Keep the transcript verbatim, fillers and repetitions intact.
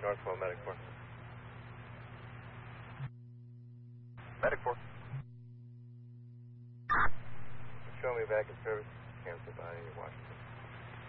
Northwell, Medic four. Medic four. Show me back in service. Cancel body, Washington.